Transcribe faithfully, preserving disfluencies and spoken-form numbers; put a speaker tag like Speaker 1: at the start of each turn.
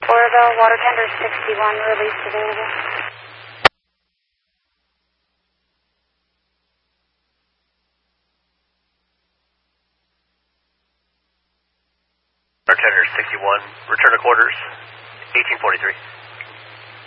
Speaker 1: Oroville, water tender sixty-one, release available.
Speaker 2: Water tender sixty-one, return to quarters, eighteen forty-three.